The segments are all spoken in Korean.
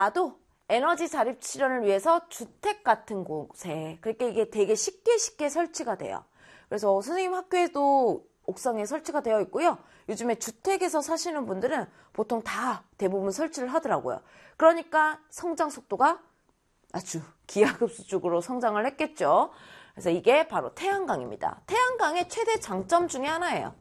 나도 에너지 자립 실현을 위해서 주택 같은 곳에, 그러니까 이게 되게 쉽게 설치가 돼요. 그래서 선생님 학교에도 옥상에 설치가 되어 있고요. 요즘에 주택에서 사시는 분들은 보통 다 대부분 설치를 하더라고요. 그러니까 성장 속도가 아주 기하급수적으로 성장을 했겠죠. 그래서 이게 바로 태양광입니다. 태양광의 최대 장점 중에 하나예요.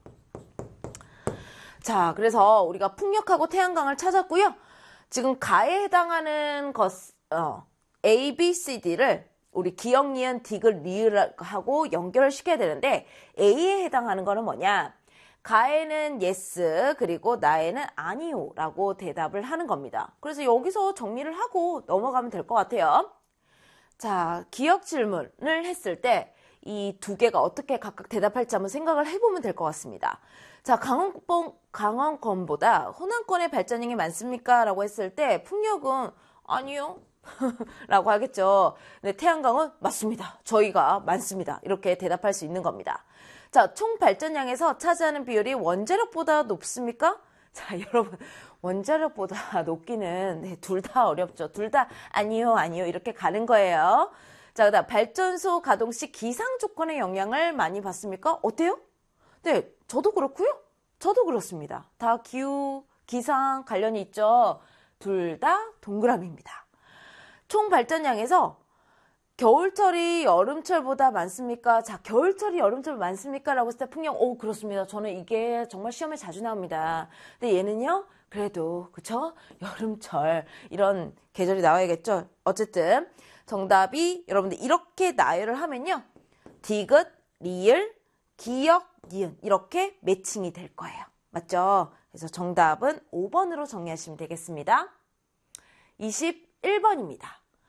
자, 그래서 우리가 풍력하고 태양광을 찾았고요. 지금 가에 해당하는 A, B, C, D를 우리 기역, 니은, 디귿, 리을하고 연결을 시켜야 되는데 A에 해당하는 거는 뭐냐? 가에는 yes, 그리고 나에는 아니요 라고 대답을 하는 겁니다. 그래서 여기서 정리를 하고 넘어가면 될 것 같아요. 자, 기역 질문을 했을 때 이 두 개가 어떻게 각각 대답할지 한번 생각을 해보면 될 것 같습니다. 자, 강원권보다 호남권의 발전량이 많습니까? 라고 했을 때 풍력은 아니요 라고 하겠죠. 근데 태양광은 맞습니다. 저희가 많습니다. 이렇게 대답할 수 있는 겁니다. 자, 총 발전량에서 차지하는 비율이 원자력보다 높습니까? 자, 여러분, 원자력보다 높기는 둘 다 어렵죠. 둘 다 아니요 이렇게 가는 거예요. 자, 그다음 발전소 가동 시 기상 조건의 영향을 많이 받습니까? 어때요? 네, 저도 그렇고요. 저도 그렇습니다. 다 기후, 기상 관련이 있죠. 둘 다 동그라미입니다. 총 발전량에서 겨울철이 여름철보다 많습니까? 자, 겨울철이 여름철 많습니까? 라고 했을 때 풍력, 그렇습니다. 저는 이게 정말 시험에 자주 나옵니다. 근데 얘는요, 그래도, 그쵸? 여름철, 이런 계절이 나와야겠죠? 어쨌든, 정답이 여러분들 이렇게 나열을 하면요. 디귿, 리을, 기역, 니은, 이렇게 매칭이 될 거예요. 맞죠? 그래서 정답은 5번으로 정리하시면 되겠습니다. 21번입니다.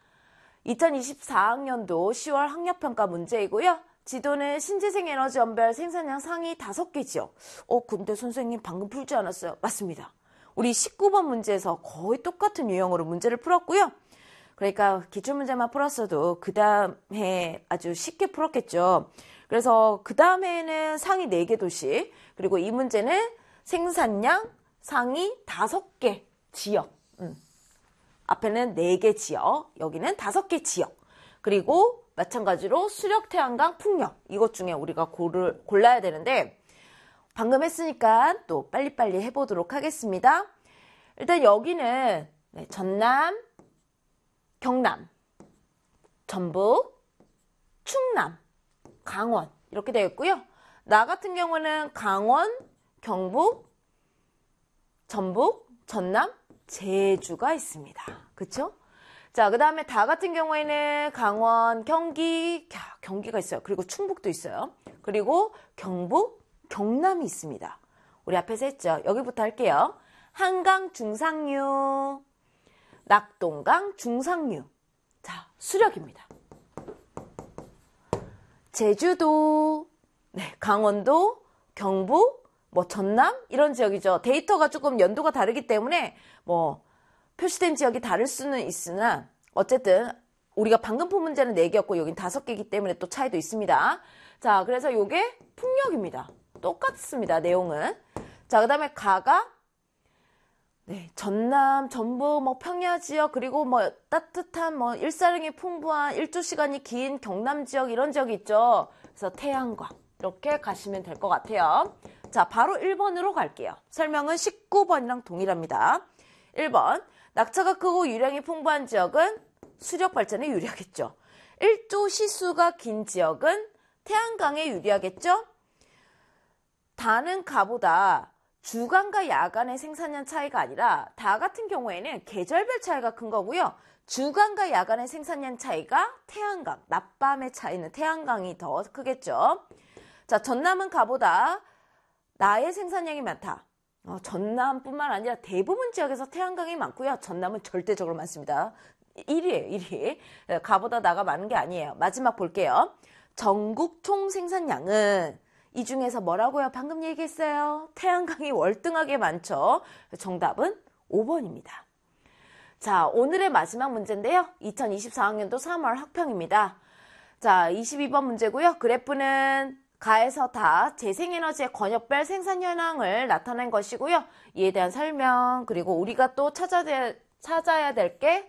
2024학년도 10월 학력평가 문제이고요. 지도는 신재생에너지 원별 생산량 상위 5개 지역. 근데 선생님 방금 풀지 않았어요? 맞습니다. 우리 19번 문제에서 거의 똑같은 유형으로 문제를 풀었고요. 그러니까 기출문제만 풀었어도 그 다음에 아주 쉽게 풀었겠죠. 그래서 그 다음에는 상위 4개 도시, 그리고 이 문제는 생산량 상위 5개 지역. 앞에는 4개 지역, 여기는 5개 지역. 그리고 마찬가지로 수력, 태양광, 풍력. 이것 중에 우리가 골라야 되는데 방금 했으니까 또 빨리빨리 해보도록 하겠습니다. 일단 여기는 전남, 경남, 전북, 충남, 강원 이렇게 되어 있고요. 나 같은 경우는 강원, 경북, 전북, 전남, 제주가 있습니다. 그쵸? 자, 그 다음에 다 같은 경우에는 강원, 경기가 있어요. 그리고 충북도 있어요. 그리고 경북, 경남이 있습니다. 우리 앞에서 했죠. 여기부터 할게요. 한강 중상류, 낙동강 중상류. 자, 수력입니다. 제주도, 강원도, 경북, 전남 이런 지역이죠. 데이터가 조금 연도가 다르기 때문에 표시된 지역이 다를 수는 있으나 어쨌든 우리가 방금 푼 문제는 4개였고 여긴 5개이기 때문에 또 차이도 있습니다. 자, 그래서 요게 풍력입니다. 똑같습니다. 내용은. 자, 그 다음에 가가 전남, 전북, 평야 지역, 그리고 따뜻한, 일사량이 풍부한, 일조 시간이 긴 경남 지역, 이런 지역이 있죠. 그래서 태양광. 이렇게 가시면 될 것 같아요. 자, 바로 1번으로 갈게요. 설명은 19번이랑 동일합니다. 1번. 낙차가 크고 유량이 풍부한 지역은 수력 발전에 유리하겠죠. 일조 시수가 긴 지역은 태양광에 유리하겠죠. 다는 가보다 주간과 야간의 생산량 차이가 아니라 다 같은 경우에는 계절별 차이가 큰 거고요. 주간과 야간의 생산량 차이가 태양광, 낮밤의 차이는 태양광이 더 크겠죠. 자, 전남은 가보다 나의 생산량이 많다. 전남뿐만 아니라 대부분 지역에서 태양광이 많고요. 전남은 절대적으로 많습니다. 1위예요, 1위. 가보다 나가 많은 게 아니에요. 마지막 볼게요. 전국 총 생산량은 이 중에서 뭐라고요? 방금 얘기했어요. 태양광이 월등하게 많죠. 정답은 5번입니다. 자, 오늘의 마지막 문제인데요. 2024학년도 3월 학평입니다. 자, 22번 문제고요. 그래프는 가에서 다 재생에너지의 권역별 생산 현황을 나타낸 것이고요. 이에 대한 설명, 그리고 우리가 또 찾아야 될 게